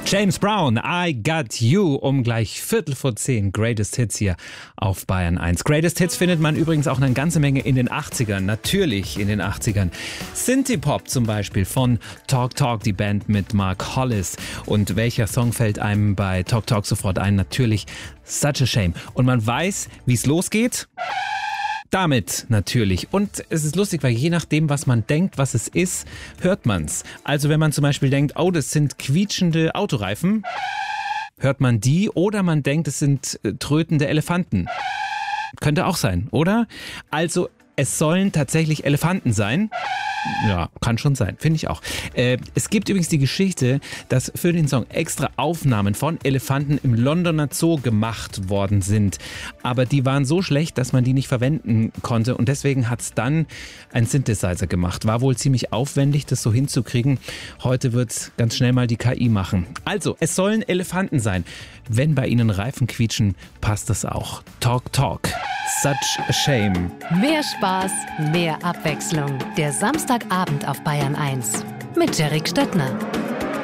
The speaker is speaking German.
James Brown, I Got You, um gleich 9:45 Greatest Hits hier auf Bayern 1. Greatest Hits findet man übrigens auch eine ganze Menge in den 80ern, natürlich in den 80ern. Synthie-Pop zum Beispiel von Talk Talk, die Band mit Mark Hollis. Und welcher Song fällt einem bei Talk Talk sofort ein? Natürlich Such a Shame. Und man weiß, wie es losgeht. Damit natürlich. Und es ist lustig, weil je nachdem, was man denkt, was es ist, hört man's. Also wenn man zum Beispiel denkt, oh, das sind quietschende Autoreifen, hört man die. Oder man denkt, es sind trötende Elefanten. Könnte auch sein, oder? Also es sollen tatsächlich Elefanten sein. Ja, kann schon sein, finde ich auch. Es gibt übrigens die Geschichte, dass für den Song extra Aufnahmen von Elefanten im Londoner Zoo gemacht worden sind. Aber die waren so schlecht, dass man die nicht verwenden konnte. Und deswegen hat es dann ein Synthesizer gemacht. War wohl ziemlich aufwendig, das so hinzukriegen. Heute wird es ganz schnell mal die KI machen. Also, es sollen Elefanten sein. Wenn bei ihnen Reifen quietschen, passt das auch. Talk Talk. Such a Shame. Mehr Spaß, mehr Abwechslung. Der Samstagabend auf Bayern 1 mit Derek Stettner.